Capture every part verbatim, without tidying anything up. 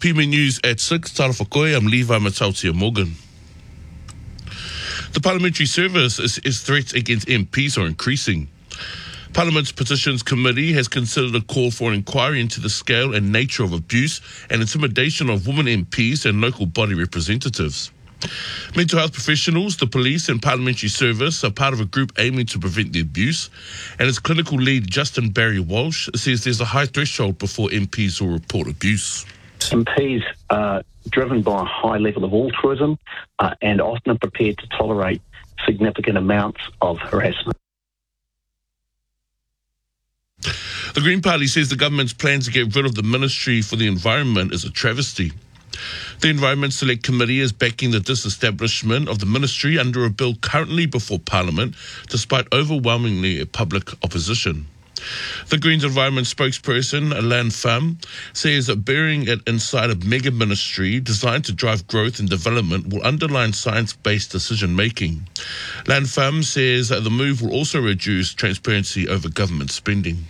P M News at six, Tara Whakoe, I'm Levi Matautia Morgan. The parliamentary service is, is threats against M Ps are increasing. Parliament's Petitions Committee has considered a call for an inquiry into the scale and nature of abuse and intimidation of women M Ps and local body representatives. Mental health professionals, the police and parliamentary service are part of a group aiming to prevent the abuse, and its clinical lead Justin Barry Walsh says there's a high threshold before M Ps will report abuse. M Ps are driven by a high level of altruism uh, and often are prepared to tolerate significant amounts of harassment. The Green Party says the government's plan to get rid of the Ministry for the Environment is a travesty. The Environment Select Committee is backing the disestablishment of the ministry under a bill currently before Parliament, despite overwhelmingly public opposition. The Greens Environment spokesperson, Lan Pham, says that burying it inside a mega ministry designed to drive growth and development will underline science-based decision-making. Lan Pham says that the move will also reduce transparency over government spending.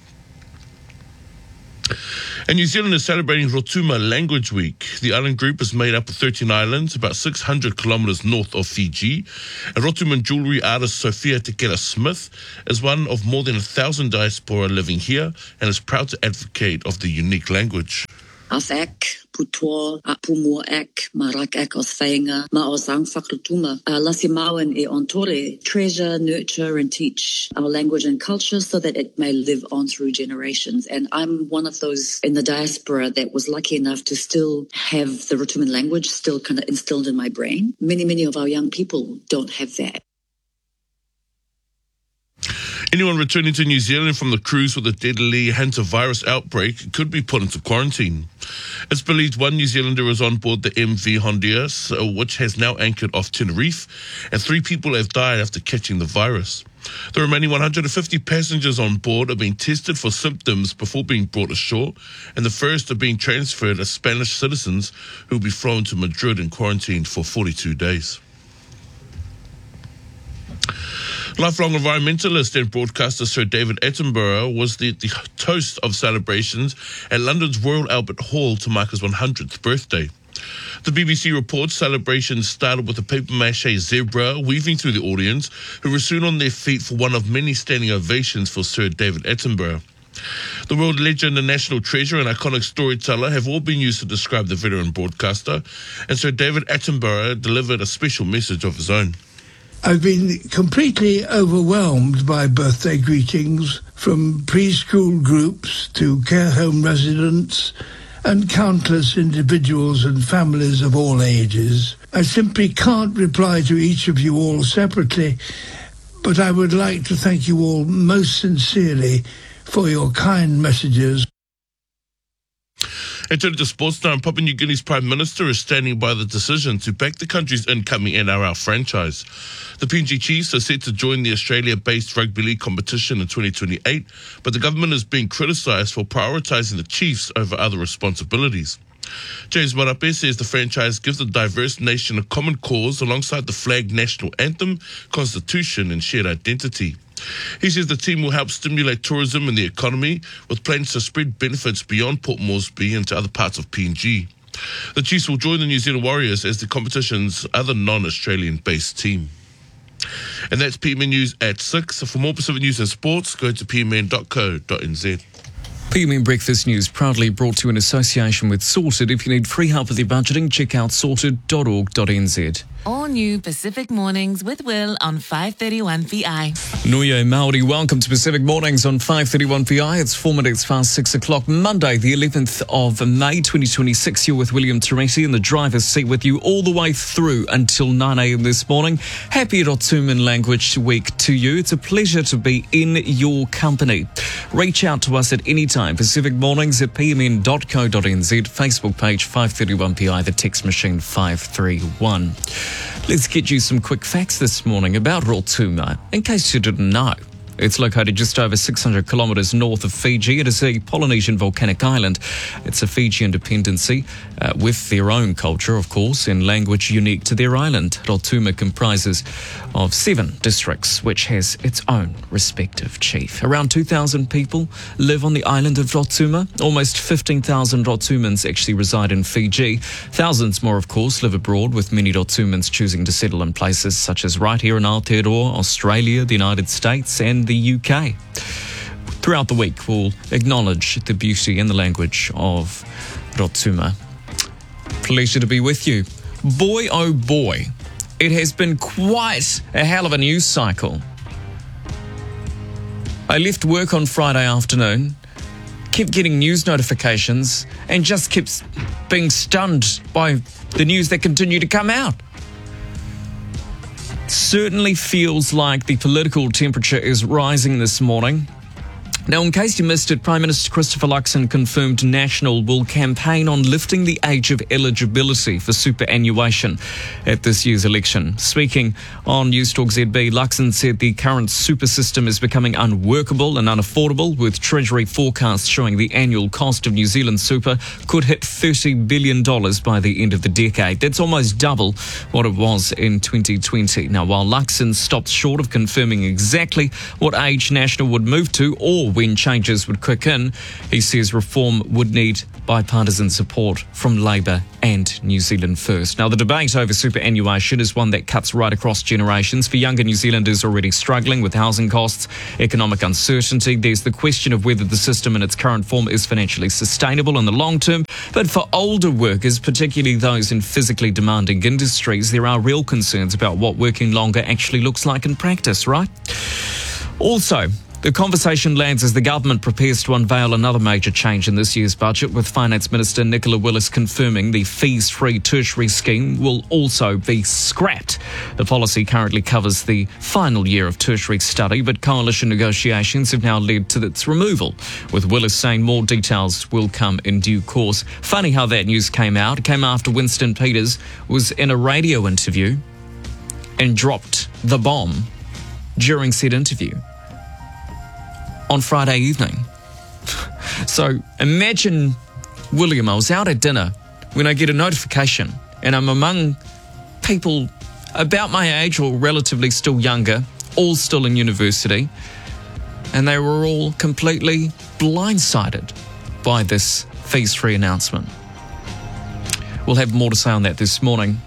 And New Zealand is celebrating Rotuma Language Week. The island group is made up of thirteen islands, about six hundred kilometres north of Fiji. And Rotuman jewellery artist Sophia Tekela Smith is one of more than a thousand diaspora living here and is proud to advocate of the unique language. As ek, putoa, a pumo ek, marak ek os whainga, ma o zang whakrutuma. Lasi mauen e ontore, treasure, nurture and teach our language and culture so that it may live on through generations. And I'm one of those in the diaspora that was lucky enough to still have the Rotuman language still kind of instilled in my brain. Many, many of our young people don't have that. Anyone returning to New Zealand from the cruise with a deadly hantavirus outbreak could be put into quarantine. It's believed one New Zealander is on board the M V Honduras, which has now anchored off Tenerife, and three people have died after catching the virus. The remaining one hundred fifty passengers on board are being tested for symptoms before being brought ashore, and the first are being transferred as Spanish citizens who will be flown to Madrid and quarantined for forty-two days. Lifelong environmentalist and broadcaster Sir David Attenborough was the, the toast of celebrations at London's Royal Albert Hall to mark his one hundredth birthday. The B B C reports celebrations started with a papier-mâché zebra weaving through the audience, who were soon on their feet for one of many standing ovations for Sir David Attenborough. The world legend and national treasure and iconic storyteller have all been used to describe the veteran broadcaster, and Sir David Attenborough delivered a special message of his own. I've been completely overwhelmed by birthday greetings from preschool groups to care home residents and countless individuals and families of all ages. I simply can't reply to each of you all separately, but I would like to thank you all most sincerely for your kind messages. And turning to sports now, Papua New Guinea's Prime Minister is standing by the decision to back the country's incoming N R L franchise. The P N G Chiefs are set to join the Australia-based rugby league competition in twenty twenty-eight, but the government is being criticised for prioritising the Chiefs over other responsibilities. James Marape says the franchise gives the diverse nation a common cause alongside the flag, national anthem, constitution and shared identity. He says the team will help stimulate tourism and the economy, with plans to spread benefits beyond Port Moresby into other parts of P N G. The Chiefs will join the New Zealand Warriors as the competition's other non-Australian-based team. And that's P M N News at six. For more Pacific news and sports, go to p m n dot co dot n z. P M N Breakfast News proudly brought to you in association with Sorted. If you need free help with your budgeting, check out sorted dot org dot n z. All new Pacific Mornings with Will on five thirty-one P I. Nuye Māori, welcome to Pacific Mornings on five thirty-one P I. It's four minutes past six o'clock, Monday, the eleventh of May, twenty twenty-six. You're with William Teresi in the driver's seat with you all the way through until nine a.m. this morning. Happy Rotuman Language Week to you. It's a pleasure to be in your company. Reach out to us at any time. Pacific Mornings at p m n dot co dot n z. Facebook page five thirty-one P I, the text machine five three one. Let's get you some quick facts this morning about Rotuma, in case you didn't know. It's located just over six hundred kilometres north of Fiji. It is a Polynesian volcanic island. It's a Fijian dependency uh, with their own culture, of course, and language unique to their island. Rotuma comprises of seven districts, which has its own respective chief. Around two thousand people live on the island of Rotuma. Almost fifteen thousand Rotumans actually reside in Fiji. Thousands more, of course, live abroad, with many Rotumans choosing to settle in places such as right here in Aotearoa, Australia, the United States and the U K. Throughout the week, we'll acknowledge the beauty and the language of Rotuma. Pleasure to be with you. Boy, oh boy, it has been quite a hell of a news cycle. I left work on Friday afternoon, kept getting news notifications, and just kept being stunned by the news that continued to come out. Certainly feels like the political temperature is rising this morning. Now, in case you missed it, Prime Minister Christopher Luxon confirmed National will campaign on lifting the age of eligibility for superannuation at this year's election. Speaking on News Talk Z B, Luxon said the current super system is becoming unworkable and unaffordable, with Treasury forecasts showing the annual cost of New Zealand super could hit thirty billion dollars by the end of the decade. That's almost double what it was in twenty twenty. Now, while Luxon stopped short of confirming exactly what age National would move to or when changes would kick in, he says reform would need bipartisan support from Labour and New Zealand First. Now, the debate over superannuation is one that cuts right across generations. For younger New Zealanders already struggling with housing costs, economic uncertainty, there's the question of whether the system in its current form is financially sustainable in the long term. But for older workers, particularly those in physically demanding industries, there are real concerns about what working longer actually looks like in practice, right? Also, the conversation lands as the government prepares to unveil another major change in this year's budget, with Finance Minister Nicola Willis confirming the fees-free tertiary scheme will also be scrapped. The policy currently covers the final year of tertiary study, but coalition negotiations have now led to its removal, with Willis saying more details will come in due course. Funny how that news came out. It came after Winston Peters was in a radio interview and dropped the bomb during said interview on Friday evening. So imagine, William, I was out at dinner when I get a notification and I'm among people about my age or relatively still younger, all still in university, and they were all completely blindsided by this fees-free announcement. We'll have more to say on that this morning.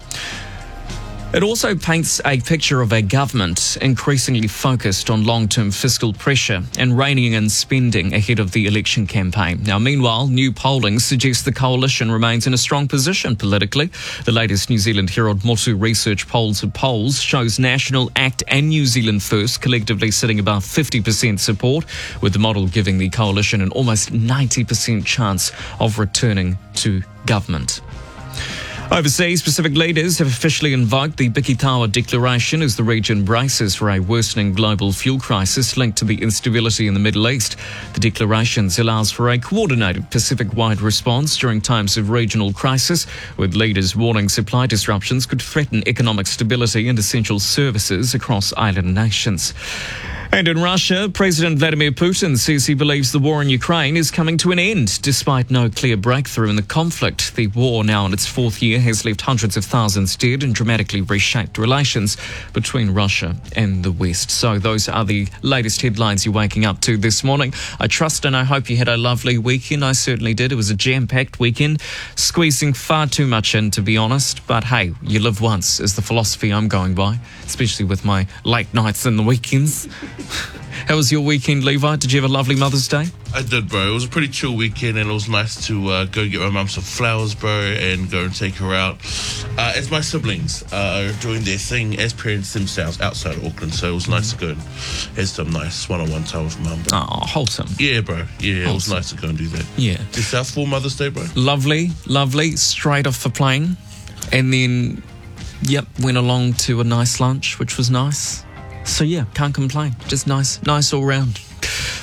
It also paints a picture of a government increasingly focused on long-term fiscal pressure and reining in spending ahead of the election campaign. Now, meanwhile, new polling suggests the coalition remains in a strong position politically. The latest New Zealand Herald Motu Research Polls of Polls shows National, ACT and New Zealand First collectively sitting above fifty percent support, with the model giving the coalition an almost ninety percent chance of returning to government. Overseas, Pacific leaders have officially invoked the Bikitawa Declaration as the region braces for a worsening global fuel crisis linked to the instability in the Middle East. The declaration allows for a coordinated Pacific-wide response during times of regional crisis, with leaders warning supply disruptions could threaten economic stability and essential services across island nations. And in Russia, President Vladimir Putin says he believes the war in Ukraine is coming to an end, despite no clear breakthrough in the conflict. The war, now in its fourth year, has left hundreds of thousands dead and dramatically reshaped relations between Russia and the West. So those are the latest headlines you're waking up to this morning. I trust and I hope you had a lovely weekend. I certainly did. It was a jam-packed weekend, squeezing far too much in, to be honest. But hey, you live once is the philosophy I'm going by, especially with my late nights and the weekends. How was your weekend, Levi? Did you have a lovely Mother's Day? I did, bro. It was a pretty chill weekend, and it was nice to uh, go get my mum some flowers, bro, and go and take her out. Uh, as my siblings uh, are doing their thing as parents themselves outside of Auckland, so it was nice to go and have some nice one-on-one time with mum. Oh, wholesome. Yeah, bro. Yeah, wholesome. It was nice to go and do that. Yeah. Yourself for Mother's Day, bro? Lovely, lovely. Straight off the plane. And then, yep, went along to a nice lunch, which was nice. So yeah, can't complain. Just nice, nice all round.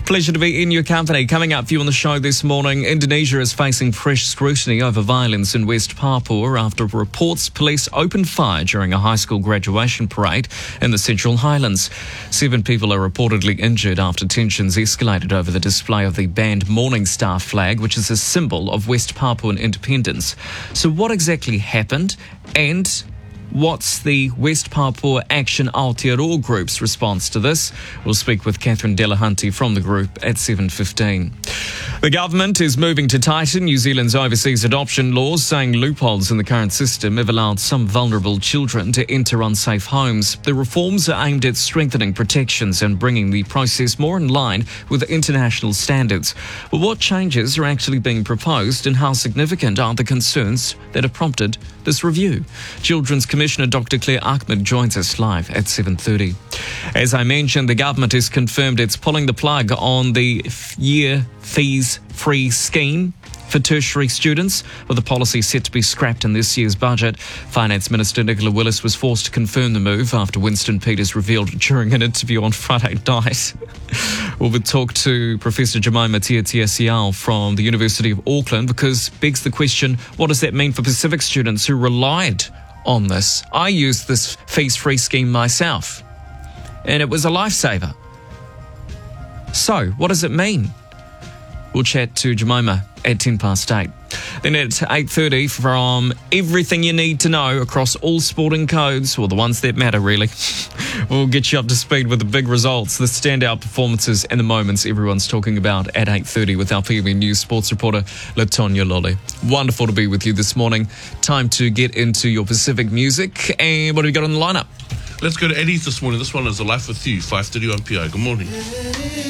Pleasure to be in your company. Coming up for you on the show this morning, Indonesia is facing fresh scrutiny over violence in West Papua after reports police opened fire during a high school graduation parade in the Central Highlands. Seven people are reportedly injured after tensions escalated over the display of the banned Morning Star flag, which is a symbol of West Papuan independence. So what exactly happened, and what's the West Papua Action Aotearoa Group's response to this? We'll speak with Catherine Delahunty from the group at seven fifteen. The government is moving to tighten New Zealand's overseas adoption laws, saying loopholes in the current system have allowed some vulnerable children to enter unsafe homes. The reforms are aimed at strengthening protections and bringing the process more in line with international standards. But what changes are actually being proposed, and how significant are the concerns that have prompted this review? Children's Commissioner Doctor Claire Ahmed joins us live at seven thirty. As I mentioned, the government has confirmed it's pulling the plug on the year fees-free scheme for tertiary students, with the policy set to be scrapped in this year's budget. Finance Minister Nicola Willis was forced to confirm the move after Winston Peters revealed during an interview on Friday night. We'll talk to Professor Jemima Tiatiasiao from the University of Auckland, because begs the question, what does that mean for Pacific students who relied on this? I used this fees-free scheme myself, and it was a lifesaver. So, what does it mean? We'll chat to Jemima at ten past eight. Then at eight thirty, from everything you need to know across all sporting codes, or the ones that matter really, we'll get you up to speed with the big results, the standout performances, and the moments everyone's talking about at eight thirty with our P V News sports reporter, Latonya Lolly. Wonderful to be with you this morning. Time to get into your Pacific music. And what have we got on the lineup? Let's go to Eddie's this morning. This one is A Life With You, five thirty-one P I. Good morning.